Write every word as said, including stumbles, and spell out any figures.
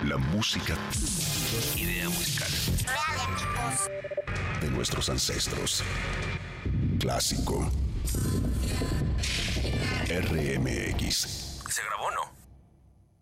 La música. Idea musical. De nuestros ancestros. Clásico. R M X.